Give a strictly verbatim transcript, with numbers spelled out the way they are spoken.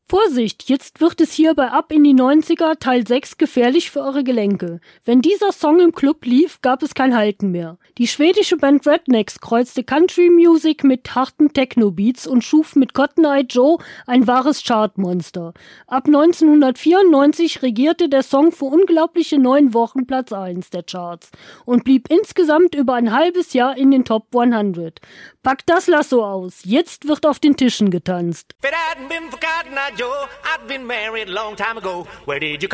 Vorsicht, jetzt wird es hier bei Ab in die neunziger Teil sechs gefährlich für eure Gelenke. Wenn dieser Song im Club lief, gab es kein Halten mehr. Die schwedische Band Rednecks kreuzte Country Music mit harten Techno-Beats und schuf mit Cotton Eye Joe ein wahres Chartmonster. Ab neunzehnhundertvierundneunzig regierte der Song für unglaubliche neun Wochen Platz eins der Charts und blieb insgesamt über ein halbes Jahr in den Top hundert. Packt das Lasso aus, jetzt wird auf den Tischen getanzt. If it hadn't been for Cotton Eye Joe, I'd been married a long time ago. Where did you